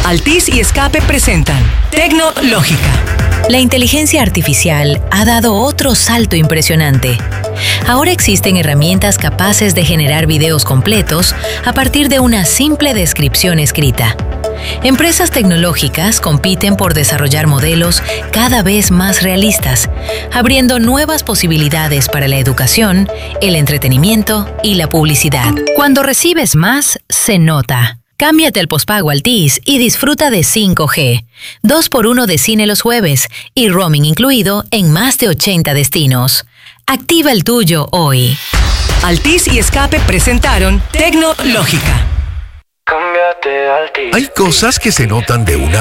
Altis y Escape presentan Tecnológica. La inteligencia artificial ha dado otro salto impresionante. Ahora existen herramientas capaces de generar videos completos a partir de una simple descripción escrita. Empresas tecnológicas compiten por desarrollar modelos cada vez más realistas, abriendo nuevas posibilidades para la educación, el entretenimiento y la publicidad. Cuando recibes más, se nota. Cámbiate al pospago Altis y disfruta de 5G, 2x1 de cine los jueves y roaming incluido en más de 80 destinos. Activa el tuyo hoy. Altis y Escape presentaron Tecnológica. Hay cosas que se notan de una